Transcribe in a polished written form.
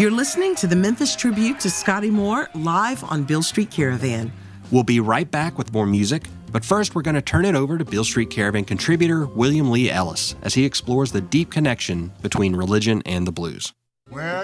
You're listening to the Memphis Tribute to Scotty Moore live on Beale Street Caravan. We'll be right back with more music, but first we're going to turn it over to Beale Street Caravan contributor William Lee Ellis as he explores the deep connection between religion and the blues. Well,